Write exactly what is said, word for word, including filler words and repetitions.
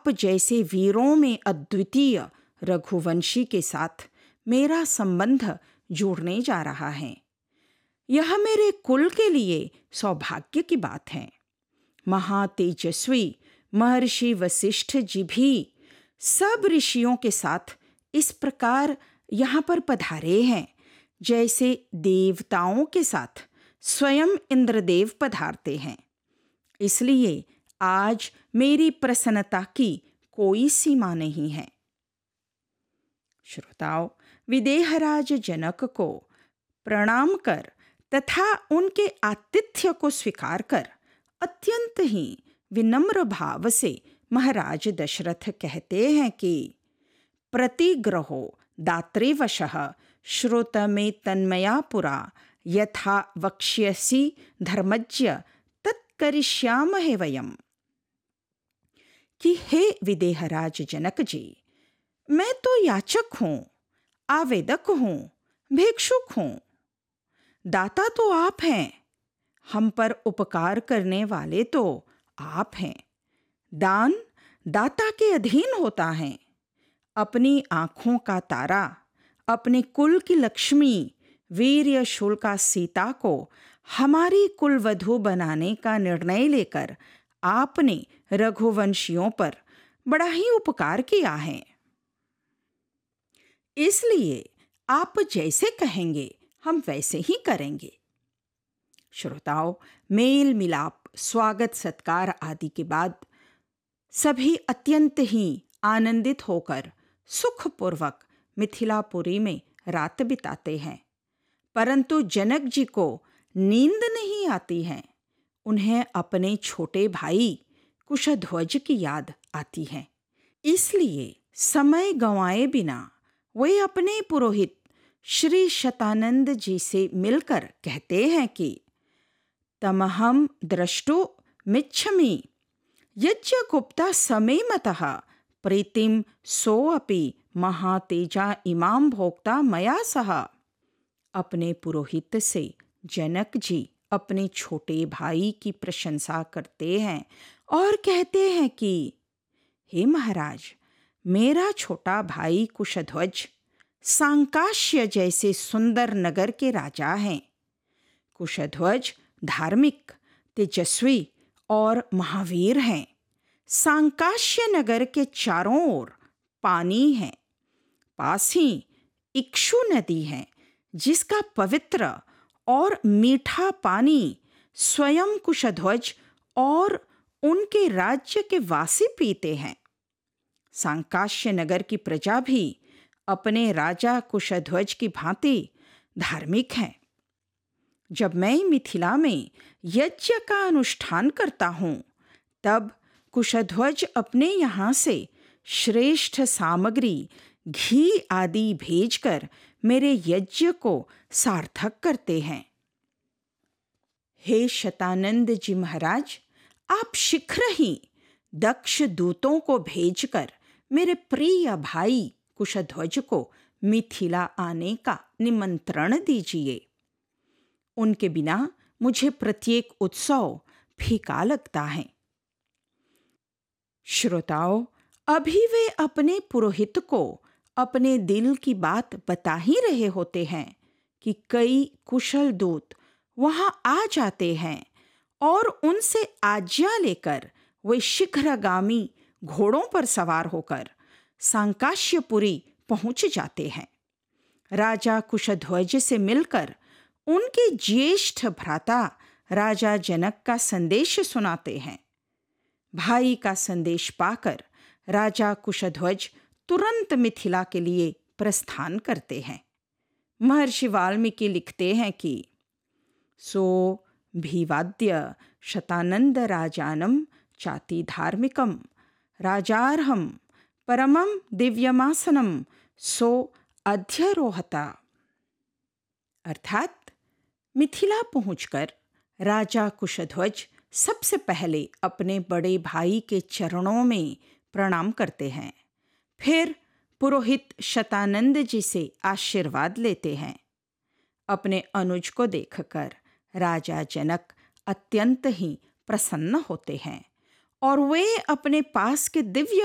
आप जैसे वीरों में अद्वितीय रघुवंशी के साथ मेरा संबंध जुड़ने जा रहा है। यह मेरे कुल के लिए सौभाग्य की बात है। महातेजस्वी महर्षि वशिष्ठ जी भी सब ऋषियों के साथ इस प्रकार यहाँ पर पधारे हैं जैसे देवताओं के साथ स्वयं इंद्रदेव पधारते हैं। इसलिए आज मेरी प्रसन्नता की कोई सीमा नहीं है। श्रोताओं, विदेहराज जनक को प्रणाम कर तथा उनके आतिथ्य को स्वीकार कर अत्यंत ही विनम्र भाव से महाराज दशरथ कहते हैं कि प्रतिग्रहो दात्रेवशः श्रोतमे तन्मया पुरा यथा वक्ष्यसि धर्मज्ञ तत्करिष्यामहे वयम्। कि हे विदेहराज जनक जी, मैं तो याचक हूँ, आवेदक हूँ, भिक्षुक हूँ। दाता तो आप हैं, हम पर उपकार करने वाले तो आप हैं। दान दाता के अधीन होता है। अपनी आँखों का तारा, अपने कुल की लक्ष्मी वीर्य शूलिका सीता को हमारी कुलवधू बनाने का निर्णय लेकर आपने रघुवंशियों पर बड़ा ही उपकार किया है। इसलिए आप जैसे कहेंगे हम वैसे ही करेंगे। श्रोताओं, मेल मिलाप, स्वागत सत्कार आदि के बाद सभी अत्यंत ही आनंदित होकर सुखपूर्वक मिथिलापुरी में रात बिताते हैं। परंतु जनक जी को नींद नहीं आती है। उन्हें अपने छोटे भाई कुशध्वज की याद आती है। इसलिए समय गंवाए बिना वे अपने पुरोहित श्री शतानंद जी से मिलकर कहते हैं कि तमहम द्रष्टुं मिच्छमि यज्ञगुप्ता समेमतः प्रीतिम सोऽपि महातेजा इमाम भोक्ता मया सह। अपने पुरोहित से जनक जी अपने छोटे भाई की प्रशंसा करते हैं और कहते हैं कि हे महाराज, मेरा छोटा भाई कुशध्वज सांकाश्य जैसे सुंदर नगर के राजा हैं। कुशध्वज धार्मिक, तेजस्वी और महावीर हैं। सांकाश्य नगर के चारों ओर पानी है। पास ही इक्षु नदी है जिसका पवित्र और मीठा पानी स्वयं कुशध्वज और उनके राज्य के वासी पीते हैं। सांकाश्य नगर की प्रजा भी अपने राजा कुशध्वज की भांति धार्मिक है। जब मैं मिथिला में यज्ञ का अनुष्ठान करता हूँ, तब कुशध्वज अपने यहाँ से श्रेष्ठ सामग्री घी आदि भेजकर मेरे यज्ञ को सार्थक करते हैं। हे शतानंद जी महाराज, आप शीघ्र ही दक्ष दूतों को भेजकर मेरे प्रिय भाई कुशध्वज को मिथिला आने का निमंत्रण दीजिए। उनके बिना मुझे प्रत्येक उत्सव फीका लगता है। श्रोताओं, अभी वे अपने पुरोहित को अपने दिल की बात बता ही रहे होते हैं कि कई कुशल दूत वहां आ जाते हैं और उनसे आज्ञा लेकर वे शीघ्रगामी घोड़ों पर सवार होकर सांकाश्यपुरी पहुंच जाते हैं। राजा कुशध्वज से मिलकर उनके ज्येष्ठ भ्राता राजा जनक का संदेश सुनाते हैं। भाई का संदेश पाकर राजा कुशध्वज तुरंत मिथिला के लिए प्रस्थान करते हैं। महर्षि वाल्मीकि लिखते हैं कि सो भिवाद्य शतानंद राजानम चाति धार्मिकम राजार्हम परमम दिव्यमासनम सो अध्यरोहता। अर्थात मिथिला पहुंचकर राजा कुशध्वज सबसे पहले अपने बड़े भाई के चरणों में प्रणाम करते हैं। फिर पुरोहित शतानंद जी से आशीर्वाद लेते हैं। अपने अनुज को देखकर राजा जनक अत्यंत ही प्रसन्न होते हैं और वे अपने पास के दिव्य